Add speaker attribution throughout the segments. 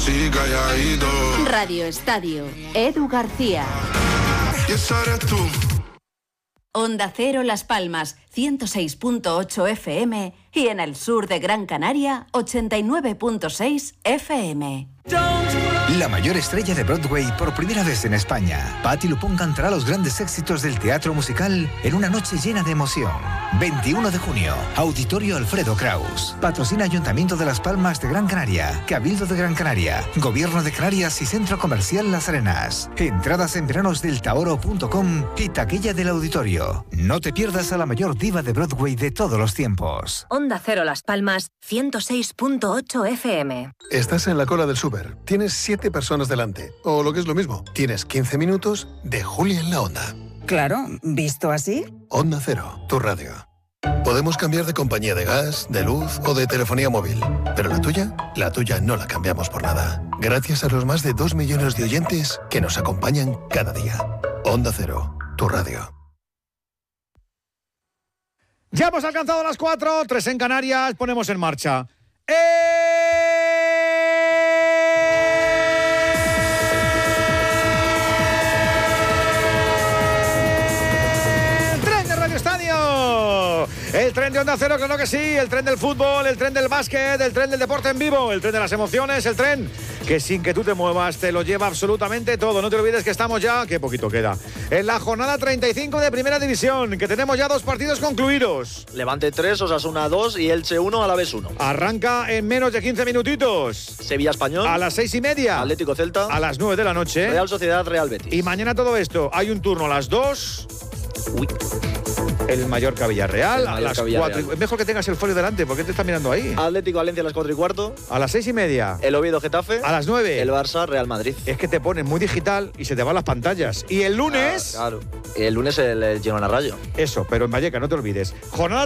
Speaker 1: Sí, calladito.
Speaker 2: Radio Estadio, Edu García.
Speaker 1: Y esa eres tú.
Speaker 2: Onda Cero Las Palmas, 106.8 FM y en el sur de Gran Canaria, 89.6 FM.
Speaker 3: La mayor estrella de Broadway por primera vez en España. Patti LuPone cantará los grandes éxitos del teatro musical en una noche llena de emoción. 21 de junio, Auditorio Alfredo Kraus. Patrocina Ayuntamiento de Las Palmas de Gran Canaria, Cabildo de Gran Canaria, Gobierno de Canarias y Centro Comercial Las Arenas. Entradas en veranosdeltaoro.com y taquilla del auditorio. No te pierdas a la mayor diva de Broadway de todos los tiempos.
Speaker 4: Onda Cero Las Palmas, 106.8 FM.
Speaker 5: Estás en la cola del súper. Tienes 7 personas delante. O lo que es lo mismo, tienes 15 minutos de Julia en la Onda.
Speaker 6: Claro, visto así.
Speaker 5: Onda Cero, tu radio. Podemos cambiar de compañía de gas, de luz o de telefonía móvil. Pero la tuya no la cambiamos por nada. Gracias a los más de 2 millones de oyentes que nos acompañan cada día. Onda Cero, tu radio.
Speaker 7: Ya hemos alcanzado las 4, 3 en Canarias, ponemos en marcha. El tren de Onda Cero, claro que sí, el tren del fútbol, el tren del básquet, el tren del deporte en vivo, el tren de las emociones, el tren que sin que tú te muevas te lo lleva absolutamente todo. No te olvides que estamos ya, qué poquito queda, en la jornada 35 de Primera División, que tenemos ya 2 partidos concluidos.
Speaker 8: Levante 3, Osasuna 2 y Elche 1, Alavés 1.
Speaker 7: Arranca en menos de 15 minutitos.
Speaker 8: Sevilla Español.
Speaker 7: A las 6:30.
Speaker 8: Atlético Celta.
Speaker 7: A las 9 de la noche.
Speaker 8: Real Sociedad, Real Betis.
Speaker 7: Y mañana todo esto, hay un turno a las 2. Uy. El Mallorca Villarreal a las 4. Es mejor que tengas el folio delante, porque te está mirando ahí.
Speaker 8: Atlético Valencia a las 4:15.
Speaker 7: A las 6:30.
Speaker 8: El Oviedo Getafe.
Speaker 7: A las 9.
Speaker 8: El Barça Real Madrid.
Speaker 7: Es que te pones muy digital y se te van las pantallas. Y el lunes.
Speaker 8: Claro. El lunes el Girona Rayo.
Speaker 7: Eso, pero en Vallecas, no te olvides. Jornada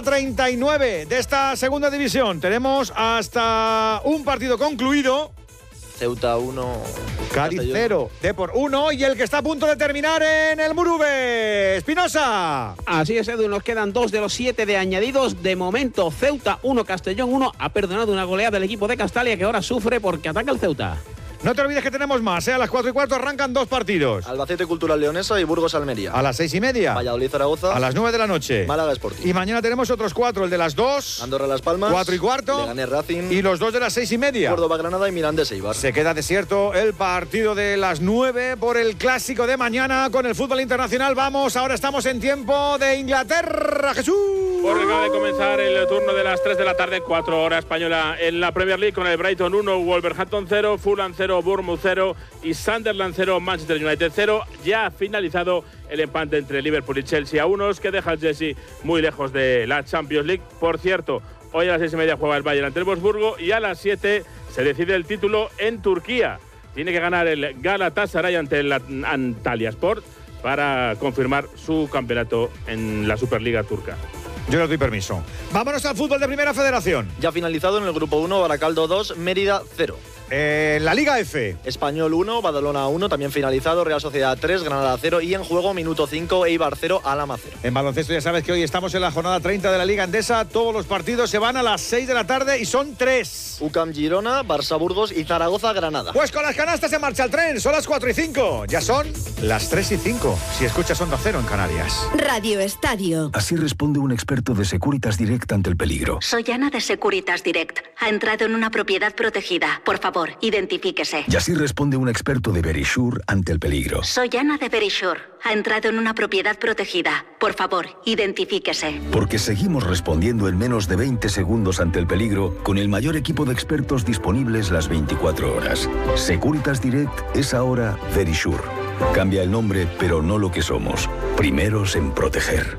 Speaker 7: 39 de esta segunda división. Tenemos hasta un partido concluido.
Speaker 8: Ceuta 1.
Speaker 7: Cádiz 0. Depor 1. Y el que está a punto de terminar en el Murube. Espinosa.
Speaker 9: Así es, Edu. Nos quedan 2 de los 7 de añadidos. De momento, Ceuta 1, Castellón 1. Ha perdonado una goleada del equipo de Castalia que ahora sufre porque ataca el Ceuta.
Speaker 7: No te olvides que tenemos más, A las 4:15 arrancan 2 partidos.
Speaker 8: Albacete Cultural Leonesa y Burgos Almería.
Speaker 7: A las 6:30.
Speaker 8: Valladolid Zaragoza.
Speaker 7: A las 9 de la noche.
Speaker 8: Málaga Sporting.
Speaker 7: Y mañana tenemos otros 4, el de las 2.
Speaker 8: Andorra Las Palmas.
Speaker 7: 4:15.
Speaker 8: Leganés Racing.
Speaker 7: Y los 2 de las 6:30.
Speaker 8: Córdoba Granada y Mirandés Eibar.
Speaker 7: Se queda desierto el partido de las 9 por el clásico de mañana con el fútbol internacional. Vamos, ahora estamos en tiempo de Inglaterra. Jesús.
Speaker 10: Porque acaba de comenzar el turno de las 3 de la tarde, 4 horas española en la Premier League con el Brighton 1, Wolverhampton 0, Fulham 0, Bournemouth 0 y Sunderland 0, Manchester United 0. Ya ha finalizado el empate entre Liverpool y Chelsea a unos, que deja al Chelsea muy lejos de la Champions League. Por cierto, hoy a las 6:30 juega el Bayern ante el Wolfsburgo y a las 7 se decide el título en Turquía. Tiene que ganar el Galatasaray ante el Antalyaspor para confirmar su campeonato en la Superliga turca.
Speaker 7: Yo le doy permiso. Vámonos al fútbol de Primera Federación.
Speaker 8: Ya finalizado en el grupo 1, Baracaldo 2, Mérida 0.
Speaker 7: La Liga F.
Speaker 8: Español 1, Badalona 1, también finalizado, Real Sociedad 3, Granada 0 y en juego minuto 5, Eibar 0, Alhama 0.
Speaker 7: En baloncesto ya sabes que hoy estamos en la jornada 30 de la Liga Endesa. Todos los partidos se van a las 6 de la tarde y son 3.
Speaker 8: UCAM Girona, Barça Burgos y Zaragoza Granada.
Speaker 7: Pues con las canastas se marcha el tren, son las 4:05. Ya son las 3:05. Si escuchas Onda Cero en Canarias.
Speaker 2: Radio Estadio.
Speaker 11: Así responde un experto de Securitas Direct ante el peligro.
Speaker 12: Soy Ana de Securitas Direct. Ha entrado en una propiedad protegida. Por favor, identifíquese.
Speaker 11: Y así responde un experto de Verisure ante el peligro.
Speaker 12: Soy Ana de Verisure. Ha entrado en una propiedad protegida. Por favor, identifíquese.
Speaker 11: Porque seguimos respondiendo en menos de 20 segundos ante el peligro con el mayor equipo de expertos disponibles las 24 horas. Securitas Direct es ahora Verisure. Cambia el nombre, pero no lo que somos. Primeros en proteger.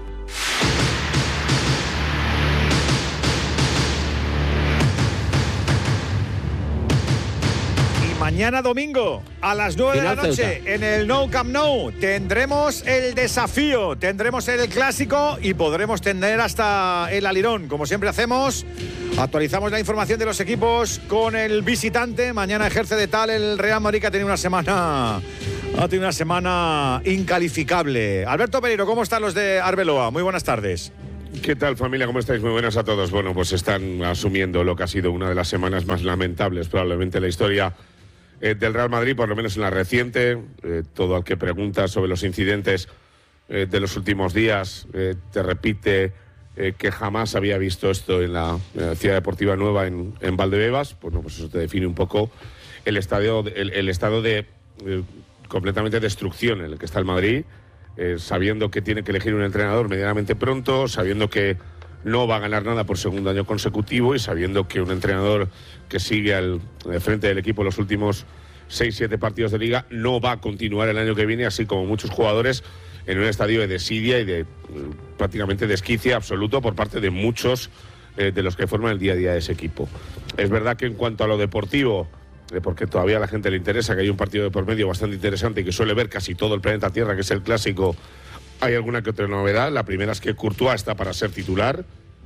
Speaker 7: Mañana domingo a las 9 de la noche en el Nou Camp Nou tendremos el desafío, tendremos el clásico y podremos tener hasta el alirón. Como siempre hacemos, actualizamos la información de los equipos con el visitante. Mañana ejerce de tal el Real Madrid, que ha tenido una semana incalificable. Alberto Pereiro, ¿cómo están los de Arbeloa? Muy buenas tardes.
Speaker 13: ¿Qué tal, familia? ¿Cómo estáis? Muy buenas a todos. Bueno, pues están asumiendo lo que ha sido una de las semanas más lamentables probablemente en la historia del Real Madrid, por lo menos en la reciente. Todo el que pregunta sobre los incidentes de los últimos días te repite que jamás había visto esto en la Ciudad Deportiva Nueva en Valdebebas. Bueno, pues eso te define un poco el estado de completamente destrucción en el que está el Madrid, sabiendo que tiene que elegir un entrenador medianamente pronto, sabiendo que no va a ganar nada por segundo año consecutivo y sabiendo que un entrenador que sigue al frente del equipo los últimos 6-7 partidos de Liga no va a continuar el año que viene, así como muchos jugadores, en un estadio de desidia y de prácticamente desquicia absoluto por parte de muchos de los que forman el día a día de ese equipo. Es verdad que en cuanto a lo deportivo, porque todavía a la gente le interesa, que hay un partido de por medio bastante interesante y que suele ver casi todo el planeta Tierra, que es el Clásico, hay alguna que otra novedad. La primera es que Courtois está para ser titular.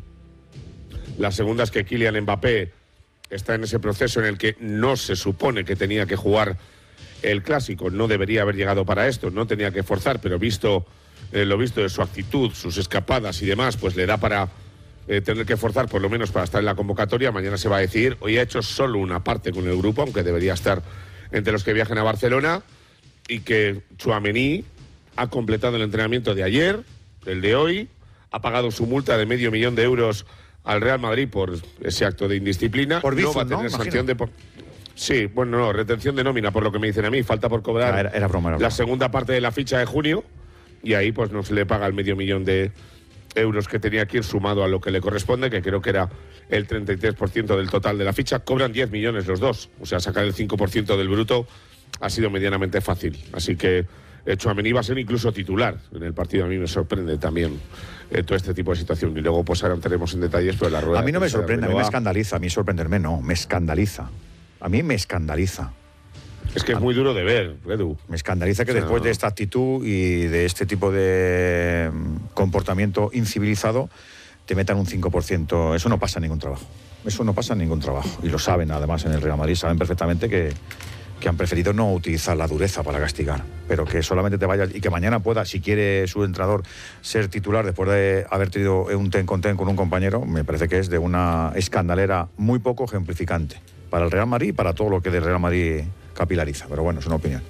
Speaker 13: La segunda es que Kylian Mbappé está en ese proceso en el que no se supone que tenía que jugar el Clásico, no debería haber llegado para esto, no tenía que forzar, pero visto lo visto de su actitud, sus escapadas y demás, pues le da para tener que forzar por lo menos para estar en la convocatoria. Mañana se va a decidir. Hoy ha hecho solo una parte con el grupo, aunque debería estar entre los que viajen a Barcelona, y que Tchouaméni ha completado el entrenamiento de ayer, el de hoy, ha pagado su multa de $500.000 euros al Real Madrid por ese acto de indisciplina.
Speaker 7: Por Bizum,
Speaker 13: no va a tener sanción de... Sí, bueno, no, retención de nómina, por lo que me dicen a mí. Falta por cobrar
Speaker 7: era broma.
Speaker 13: La segunda parte de la ficha de junio, y ahí pues no se le paga el $500.000 de euros que tenía que ir sumado a lo que le corresponde, que creo que era el 33% del total de la ficha. Cobran 10 millones los dos, o sea, sacar el 5% del bruto ha sido medianamente fácil. Así que Tchouaméni va a ser incluso titular en el partido. A mí me sorprende también todo este tipo de situación. Y luego pues ahora entraremos en detalles, pero la rueda...
Speaker 7: A mí no me sorprende, a mí me escandaliza. A mí sorprenderme no, me escandaliza. A mí me escandaliza.
Speaker 13: Es que es muy duro de ver, Edu.
Speaker 7: Me escandaliza que después de esta actitud y de este tipo de comportamiento incivilizado te metan un 5%. Eso no pasa en ningún trabajo. Eso no pasa en ningún trabajo. Y lo saben, además, en el Real Madrid. Saben perfectamente que han preferido no utilizar la dureza para castigar, pero que solamente te vayas y que mañana pueda, si quiere su entrenador, ser titular después de haber tenido un ten con un compañero. Me parece que es de una escandalera muy poco ejemplificante para el Real Madrid y para todo lo que del Real Madrid capilariza, pero bueno, es una opinión.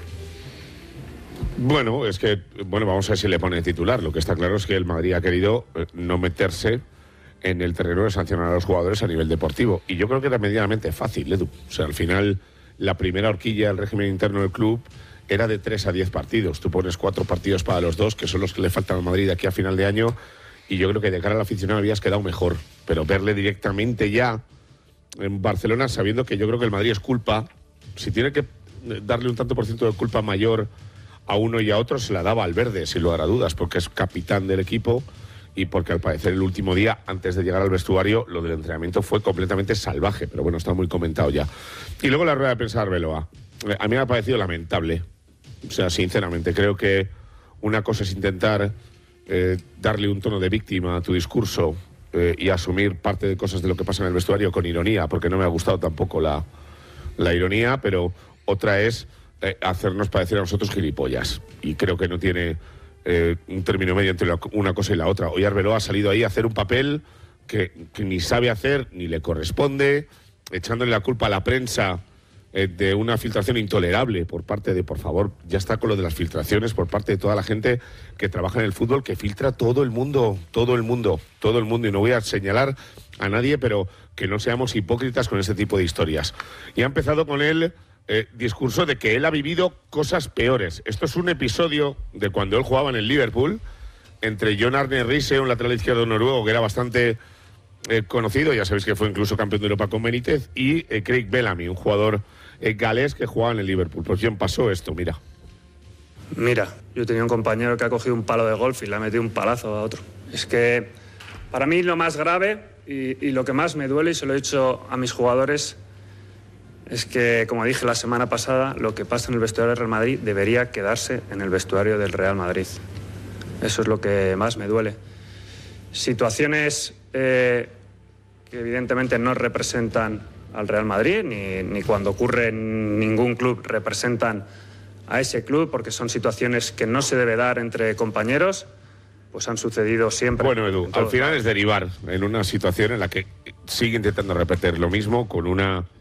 Speaker 13: Bueno, es que, vamos a ver si le pone titular. Lo que está claro es que el Madrid ha querido no meterse en el terreno de sancionar a los jugadores a nivel deportivo. Y yo creo que era medianamente fácil, Edu. O sea, al final, la primera horquilla del régimen interno del club era de 3 a 10 partidos. Tú pones 4 partidos para los 2, que son los que le faltan al Madrid de aquí a final de año, y yo creo que de cara al aficionado habías quedado mejor. Pero verle directamente ya en Barcelona, sabiendo que yo creo que el Madrid es culpa, si tiene que darle un tanto por ciento de culpa mayor a uno y a otro, se la daba al Verde, sin lugar a dudas, porque es capitán del equipo y porque al parecer el último día, antes de llegar al vestuario, lo del entrenamiento fue completamente salvaje, pero bueno, está muy comentado ya. Y luego la rueda de prensa de Arbeloa. A mí me ha parecido lamentable. O sea, sinceramente, creo que una cosa es intentar darle un tono de víctima a tu discurso y asumir parte de cosas de lo que pasa en el vestuario con ironía, porque no me ha gustado tampoco la ironía, pero otra es hacernos parecer a nosotros gilipollas. Y creo que no tiene un término medio entre una cosa y la otra. Hoy Arbeloa ha salido ahí a hacer un papel que ni sabe hacer, ni le corresponde, echándole la culpa a la prensa de una filtración intolerable por parte de, por favor, ya está con lo de las filtraciones, por parte de toda la gente que trabaja en el fútbol, que filtra todo el mundo, y no voy a señalar a nadie, pero que no seamos hipócritas con este tipo de historias. Y ha empezado con el discurso de que él ha vivido cosas peores. Esto es un episodio de cuando él jugaba en el Liverpool, entre John Arne Riise, un lateral izquierdo noruego que era bastante conocido, ya sabéis que fue incluso campeón de Europa con Benítez, y Craig Bellamy, un jugador galés que jugaba en el Liverpool. Pues bien, pasó esto, mira.
Speaker 14: Mira, yo tenía un compañero que ha cogido un palo de golf y le ha metido un palazo a otro. Es que para mí lo más grave y lo que más me duele, y se lo he dicho a mis jugadores, es que, como dije la semana pasada, lo que pasa en el vestuario del Real Madrid debería quedarse en el vestuario del Real Madrid. Eso es lo que más me duele. Situaciones que evidentemente no representan al Real Madrid, ni cuando ocurre en ningún club representan a ese club, porque son situaciones que no se debe dar entre compañeros, pues han sucedido siempre.
Speaker 13: Bueno, Edu, al final es derivar en una situación en la que sigue intentando repetir lo mismo con una